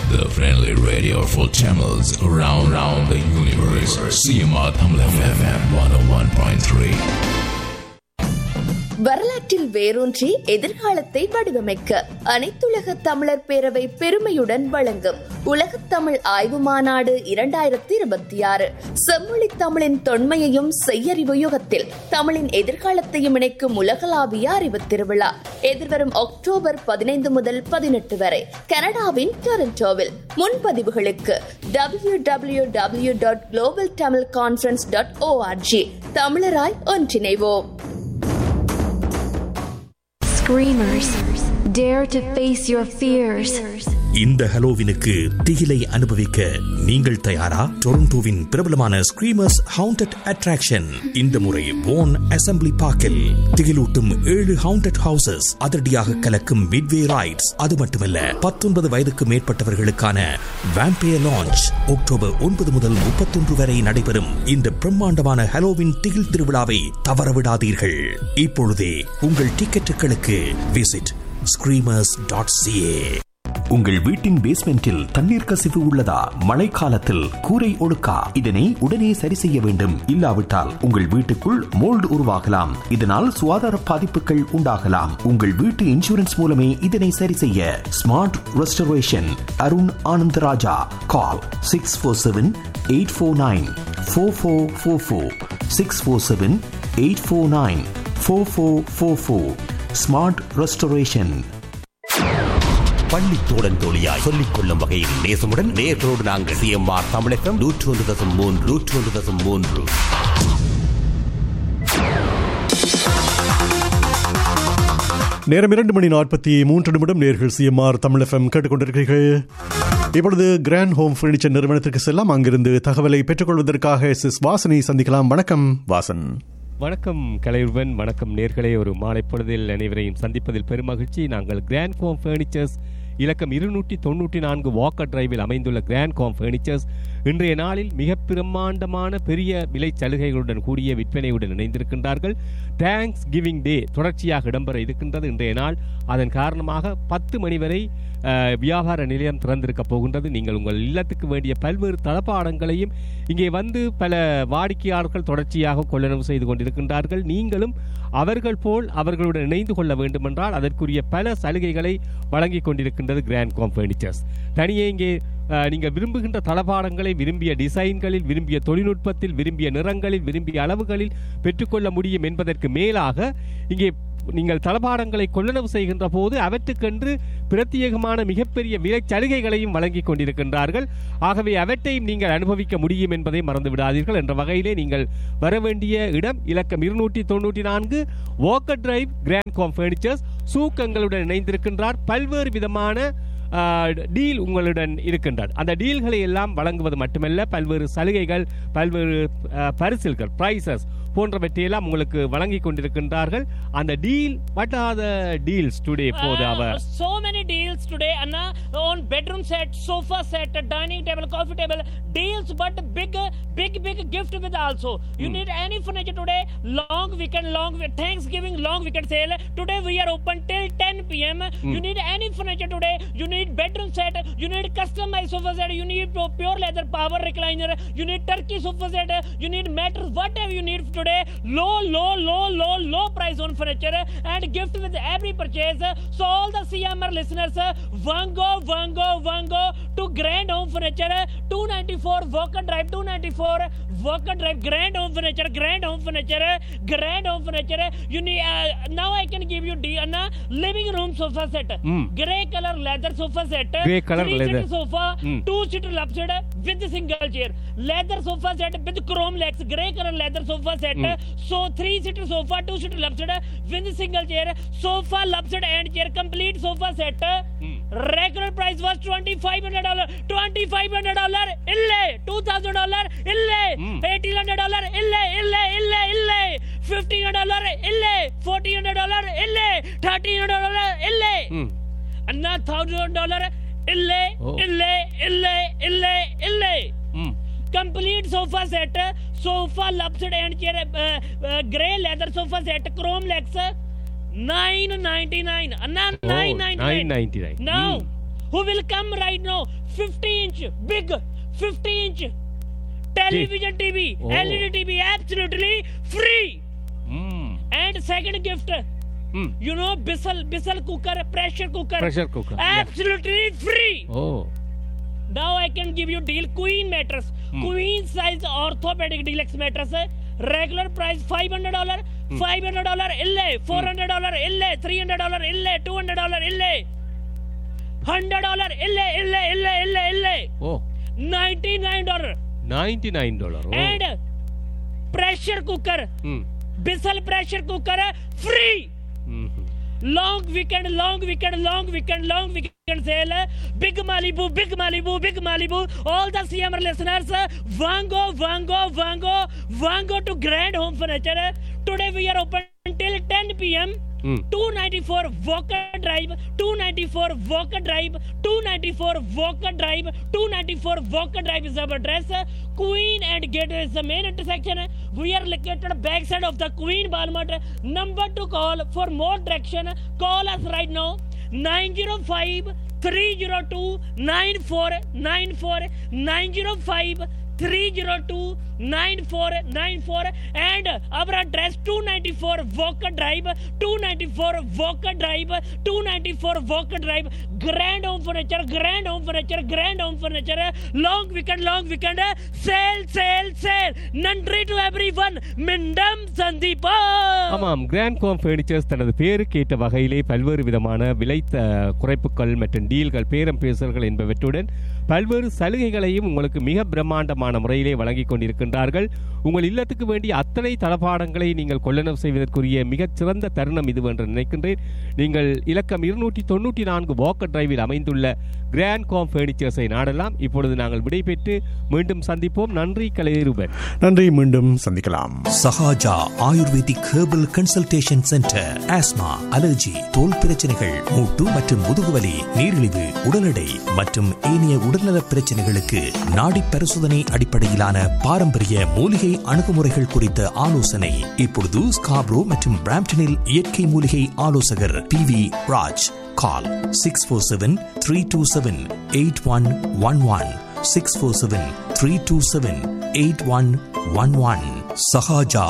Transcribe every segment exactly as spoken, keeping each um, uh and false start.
the friendly radio for Tamils around, around the universe. C M R Tamil F M one oh one point three. வரலாற்றில் வேரூன்றி எதிர்காலத்தை வடிவமைக்க அனைத்துலக தமிழர் பேரவை பெருமையுடன் வழங்கும் உலகத் தமிழ் ஆய்வு மாநாடு இரண்டாயிரத்தி இருபத்தி ஆறு செம்மொழி தமிழின் தொன்மையையும் செய்யறிவு யுகத்தில் தமிழின் எதிர்காலத்தையும் இணைக்கும் உலகளாவிய அறிவு திருவிழா எதிர்வரும் அக்டோபர் பதினைந்து முதல் பதினெட்டு வரை கனடாவின் டொரண்டோவில். முன்பதிவுகளுக்கு W W W dot global Tamil conference dot O R G. தமிழராய் ஒன்றிணைவோம். Screamers, dare to face your fears. இந்த ஹலோவினுக்கு திகிலை அனுபவிக்க நீங்கள் தயாரா? டொரண்டோவின் பிரபலமான ஸ்கிரீமர்ஸ் ஹவுண்டட் அட்ராக்ஷன் இந்த முறை வோன் அசெம்பிளி பார்க்கில் திகிலூட்டும் ஏழு ஹவுண்டட் ஹவுசஸ், அதிரடியாக கலக்கும் மிட்வே ரைட்ஸ், அது மட்டுமல்ல பத்தொன்பது வயதுக்கு மேற்பட்டவர்களுக்கான வேம்பயர் லான்ச் அக்டோபர் ஒன்பது முதல் முப்பத்தொன்று வரை நடைபெறும் இந்த பிரம்மாண்டமான ஹலோவின் திகில் திருவிழாவை தவறவிடாதீர்கள். இப்பொழுதே உங்கள் டிக்கெட்டுகளுக்கு விசிட் ஸ்கிரீமர்ஸ் டாட் சிஏ. உங்கள் வீட்டின் பேஸ்மெண்டில் தண்ணீர் கசிவு உள்ளதா? மழைக்காலத்தில் கூரை ஒழுக்கா? இதனை உடனே சரி செய்ய வேண்டும். இல்லாவிட்டால் உங்கள் வீட்டுக்குள் மோல்டு உருவாகலாம். இதனால் சுகாதார பாதிப்புகள் உண்டாகலாம். உங்கள் வீட்டு இன்சூரன்ஸ் மூலமே இதனை சரி செய்ய. Smart restoration Arun Anandaraja. கால் six four seven eight four nine four four four four six four seven eight four nine four four four four. Smart restoration. பள்ளி தோழன் தோழியாய் சொல்லிக் கொள்ளும் வகையில் நேசமுடன் நேர்களோடு நாங்கள் C M R Tamil F M நூற்றி ஒன்று தசம் மூன்று நூற்றி ஒன்று தசம் மூன்று. நேரம் இரண்டு மணி நாற்பத்தி மூன்று நிமிடம். நேர்கள் C M R Tamil F M கேட்டுக்கொண்டிருக்கிறீர்கள். இப்பொழுது கிராண்ட் ஹோம் பர்னிச்சர் நிறுவனத்திற்கு செல்லாம். அங்கிருந்து தகவலை பெற்றுக்கொள்வதற்காக எஸ் எஸ் வாசனை சந்திக்கலாம். வணக்கம் வாசன். வணக்கம் கலையுடன். வணக்கம் நேர்களே. ஒரு மாலை பொழுதில் அனைவரையும் சந்திப்பதில் பெருமகிழ்ச்சி. நாங்கள் கிராண்ட் ஹோம் பர்னிச்சர்ஸ் இலக்கம் இருநூற்றி தொன்னூற்றி நான்கு வாக்கர் டிரைவில் அமைந்துள்ள கிராண்ட் ஹோம் பர்னிச்சர்ஸ் இன்றைய நாளில் மிக பிரம்மாண்டமான பெரிய விலை சலுகைகளுடன் கூடிய விற்பனையுடன் இணைந்திருக்கின்றார்கள். தேங்க்ஸ் கிவிங் டே தொடர்ச்சியாக இடம்பெற இருக்கின்றது இன்றைய நாள். அதன் காரணமாக பத்து மணி வரை வியாபார நிலையம் திறந்திருக்க போகின்றது. நீங்கள் உங்கள் இல்லத்துக்கு வேண்டிய பல்வேறு தளபாடங்களையும் இங்கே வந்து பல வாடிக்கையாளர்கள் தொடர்ச்சியாக கொள்ளளவு செய்து கொண்டிருக்கின்றார்கள். நீங்களும் அவர்கள் போல் அவர்களுடன் இணைந்து கொள்ள வேண்டுமென்றால் அதற்குரிய பல சலுகைகளை வழங்கி கொண்டிருக்கின்றது கிராண்ட் ஹோம் பர்னிச்சர்ஸ். தனியே இங்கே நீங்கள் விரும்புகின்ற தளபாடங்களை விரும்பிய டிசைன்களில், விரும்பிய தொழில்நுட்பத்தில், விரும்பிய நிறங்களில், விரும்பிய அளவுகளில் பெற்றுக்கொள்ள முடியும் என்பதற்கு மேலாக இங்கே நீங்கள் தளபாடங்களை கொள்ளளவு செய்கின்ற போது அவற்றுக்கென்று பிரத்யேகமான மிகப்பெரிய விலை சலுகைகளையும் வழங்கி கொண்டிருக்கின்றார்கள். ஆகவே அவற்றையும் நீங்கள் அனுபவிக்க முடியும் என்பதை மறந்து விடாதீர்கள். என்ற வகையிலே நீங்கள் வர வேண்டிய இடம் இலக்கம் இருநூற்றி தொன்னூற்றி நான்கு Walker drive grand home furnitures. சூக்கங்களுடன் இணைந்திருக்கின்றார். பல்வேறு விதமான டீல் உங்களுடன் இருக்கின்றார். அந்த டீல்களை எல்லாம் வழங்குவது மட்டுமல்ல, பல்வேறு சலுகைகள், பல்வேறு பரிசில்கள், பிரைசஸ் போன்றவற்றையெல்லாம் உங்களுக்கு வழங்கி கொண்டிருக்கின்றார்கள். அந்த deal, what are the deals today for the hour? So many deals today, Anna, on bedroom set, sofa set, dining table, coffee table, deals, but big, big, big gift with also. You hmm. need any furniture today, long weekend, long Thanksgiving, long weekend sale. Today we are open till ten p m Hmm. You need any furniture today, you need bedroom set, you need customized sofa set, you need pure leather power recliner, you need turkey sofa set, you need mattress, whatever you need today. Low, low, low, low, low price on furniture and gift with every purchase. So all the C M R listeners, Vango, Vango, Vango to Grand Home Furniture, two ninety-four Walker Drive, two ninety-four Walker Drive, Grand Home Furniture, Grand Home Furniture, Grand Home Furniture. You need uh, now I can give you D Anna living room sofa set, mm. grey color leather sofa set, grey color three leather seater sofa, mm. two seater upside with single chair, leather sofa set with chrome legs, grey color leather sofa set. Mm. So three seater sofa, two seater upside with single chair, sofa upside and chair, complete sofa set. Mm. Regular price was twenty-five hundred dollars, twenty-five hundred dollars ille, two thousand dollars ille, mm. eighteen hundred dollars ille, ille, ille, ille, fifteen hundred dollars ille, fourteen hundred dollars ille, thirteen hundred dollars ille, mm. and one thousand dollars ille, oh. ille, ille, ille, ille. Mm. Complete sofa set, sofa upside and chair, uh, uh, grey leather sofa set, chrome legs, nine ninety-nine. Anna, oh, nine ninety-nine. nine ninety-nine. Now, mm. who will come right now, fifty inch, big, fifty inch television T V, oh. L E D T V, absolutely free. Mm. And second gift, mm. you know, Bissell, Bissell cooker, pressure cooker. Pressure cooker. Absolutely yeah. free. Oh. Now I can give you deal Queen mattress. Mm. Queen size orthopedic deluxe mattress. Regular price five hundred dollars. Mm. five hundred dollars ille, four hundred dollars ille, three hundred dollars ille, two hundred dollars ille, one hundred dollars ille, ille, ille, ille, ille. Oh. ninety-nine dollars. ninety-nine dollars. Oh. And pressure cooker. Mm. Bissell pressure cooker free. Mm-hmm. Long weekend, long weekend, long weekend, long weekend sale. Big Malibu, Big Malibu, Big Malibu. All the C M R listeners, Vango, Vango, Vango, Vango to Grand Home Furniture. Today we are open until ten p.m. Mm. two ninety-four Walker Drive, two ninety-four Walker Drive, two ninety-four Walker Drive, two ninety-four Walker Drive is our address. Queen and Gateway is the main intersection. We are located backside of the Queen Walmart. Number to call for more direction, call us right now, nine zero five, three zero two, nine four nine four, nine zero five, three zero two, nine four nine four, and our address two ninety-four Walker Drive, two ninety-four Walker Drive, two ninety-four Walker Drive. Grand Home Furniture, Grand Home Furniture, Grand Home Furniture. Long weekend, long weekend, sale, sale, sale. Nandri to everyone. Mindam Sandeepa. ஆமாம், grand home furnitures தனது பேருக்கு ஏற்ற வகையிலே பல்வேறு விதமான விலை குறைப்புகள் மற்றும் டீல்கள், பேரம் பேசல்கள் என்பவற்றுடன் பல்வேறு சலுகைகளையும் உங்களுக்கு மிக பிரம்மாண்டமான முறையிலே வழங்கிக் கொண்டிருக்கின்றார்கள். உங்கள் இல்லத்துக்கு வேண்டிய அத்தனை தளபாடங்களை நீங்கள் கொள்ளளவு செய்வதற்குரிய மிகச்சிறந்த தருணம் இது என்று நினைக்கின்றேன். நீங்கள் இலக்கம் இருநூற்றி தொன்னூற்றி நான்கு வாக்கர் டிரைவில் அமைந்துள்ள கிராண்ட் ஹோம் ஃபர்னிச்சர்ஸை நாடலாம். இப்பொழுது நாங்கள் விடைபெற்று மீண்டும் சந்திப்போம். நன்றி கலையரூபன். நன்றி, மீண்டும் சந்திக்கலாம். Sahaja ayurvedic herbal consultation centre. Asthma, allergy, தோல் பிரச்சனைகள், மூட்டு மற்றும் முதுகுவலி, நீரிழிவு, உடல் எடை மற்றும் ஏனைய உடல்நல பிரச்சனைகளுக்கு நாடி பரிசோதனை அடிப்படையிலான பாரம்பரிய மூலிகை அணுகுமுறைகள் குறித்த ஆலோசனை இப்பொழுது ஸ்காப்ரோ மற்றும் பிராம்ப்டனில் இயற்கை மூலிகை ஆலோசகர் பி வி ராஜ். கால் six four seven three two seven eight one one one, six four seven three two seven eight one one one. Sahaja.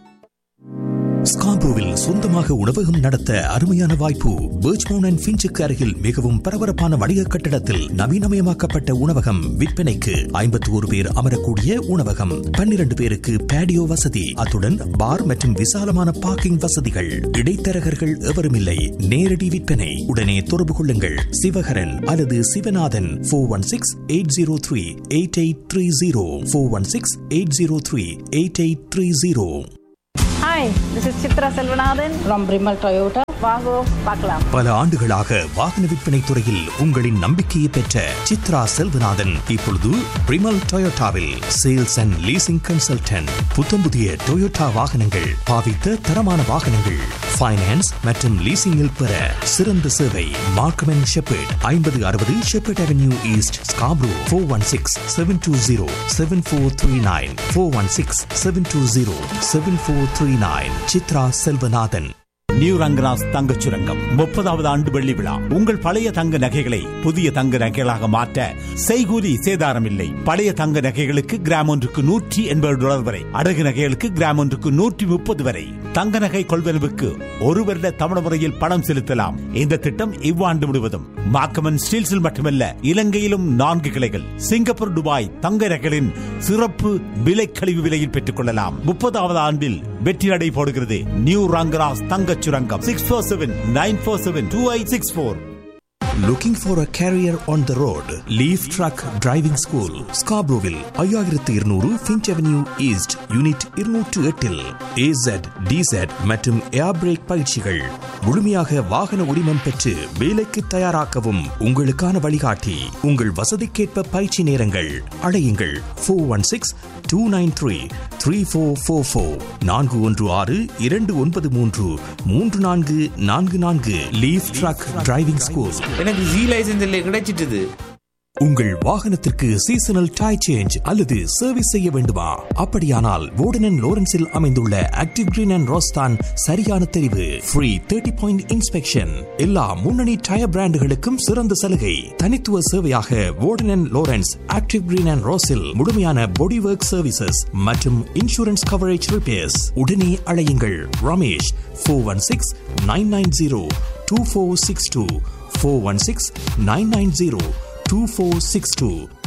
ஸ்காப்ரோவில் சொந்தமாக உணவகம் நடத்த அருமையான வாய்ப்பு. பர்ச்மவுண்ட் அண்ட் ஃபின்ச்சுக்கு அருகில் மிகவும் பரபரப்பான வணிக கட்டடத்தில் நவீனமயமாக்கப்பட்ட உணவகம் விற்பனைக்கு. ஐம்பத்தி ஒரு பேர் அமரக்கூடிய உணவகம், பன்னிரண்டு பேருக்கு பேடியோ வசதி, அத்துடன் பார் மற்றும் விசாலமான பார்க்கிங் வசதிகள். இடைத்தரகர்கள் எவரும் இல்லை. நேரடி விற்பனை. உடனே தொடர்பு கொள்ளுங்கள் சிவகரன் அல்லது Sivanathan. Four one six eight zero three eight eight three zero, four one six eight zero three eight eight three zero. Hi, this is Chitra Selvanathan from Brimal Toyota. வாங்கோ பார்க்கலாம். பல ஆண்டுகளாக வாகன விற்பனை துறையில் உங்களின் நம்பிக்கையை பெற்ற சித்ரா செல்வநாதன் இப்பொழுது பிரிமல் டொயோட்டாவில் சேல்ஸ் அண்ட் லீசிங் கன்சல்டன்ட். புத்தம் புதிய டொயோட்டா வாகனங்கள், பாவித்த தரமான வாகனங்கள், ஃபைனான்ஸ் மற்றும் லீசிங்கில் பெற சிறந்த சேவை. மார்க்கம் அண்ட் ஷெப்பர்ட், ஐம்பது அறுபது shepherd avenue east, Scarborough. Four one six seven two zero seven four three nine, four one six seven two zero seven four three nine. Chitra Selvanathan. New Rangaraj தங்கச் சுரங்கம் முப்பதாவது ஆண்டு வெள்ளி விழா. உங்கள் பழைய தங்க நகைகளை புதிய தங்க நகைகளாக மாற்ற செய்கூலி சேதாரம் இல்லை. பழைய தங்க நகைகளுக்கு கிராம் ஒன்றுக்கு நூற்றி எண்பது டாலர் வரை, அடகு நகைகளுக்கு கிராம் ஒன்றுக்கு நூற்றி முப்பது வரை. தங்க நகை கொள்வனவுக்கு ஒரு வருட தமிழ் முறையில் பணம் செலுத்தலாம். இந்த திட்டம் இவ்வாண்டு முழுவதும் மாக்கமன் ஸ்டீல்ஸில் மட்டுமல்ல, இலங்கையிலும் நான்கு கிளைகள். சிங்கப்பூர், துபாய் தங்க நகைகளின் சிறப்பு விலை கழிவு விலையில் பெற்றுக் கொள்ளலாம். முப்பதாவது ஆண்டில் வெற்றி நடை போடுகிறது நியூ ரங்கராஜ் தங்கச் சுரங்கம். Six four seven nine four seven two eight six four. Looking for a career on the road? Leaf Truck Driving School, Scarboroughville, ஐயாயிரத்து இருநூறு Finch Avenue East, Unit இருநூற்று எட்டில் A Z, D Z மற்றும் ஏர் break பயிற்சிகள். முழுமையாக வாகன உரிமம் பெற்று வேலைக்கு தயாராக்கவும் உங்களுக்கான வழிகாட்டி. உங்கள் வசதிக்கேற்ப பயிற்சி நேரங்கள். அழையுங்கள் four one six two nine three three four four four, நான்கு ஒன்று ஆறு இரண்டு ஒன்பது மூன்று மூன்று நான்கு நான்கு நான்கு. Leaf drug driving school. எனக்கு ஜி லைசன்ஸ் இல்லை கிடைச்சிட்டது. உங்கள் வாகனத்திற்கு சீசனல் டயர் சேஞ்ச் அல்லது சர்வீஸ் செய்ய வேண்டுமா? அப்படியானால் வோர்டன் அண்ட் லோரன்ஸில் அமைந்துள்ள ஆக்டிவ் கிரீன் அண்ட் ரோஸ் தான் சரியான தெரிவு. ஃப்ரீ தேர்ட்டி பாயிண்ட் இன்ஸ்பெக்ஷன், எல்லா முன்னணி டயர் பிராண்டுகளுக்கும் சிறந்த சலுகை. தனித்துவ சேவையாக வோர்டன் and Lawrence active green and ரோஸில் முழுமையான பாடி ஒர்க் சர்வீசஸ் மற்றும் இன்சூரன்ஸ் கவரேஜ் ரிப்பேர்ஸ். உடனே அழையுங்கள் Ramesh four one six nine nine zero two four six two four one six nine nine zero two four six two.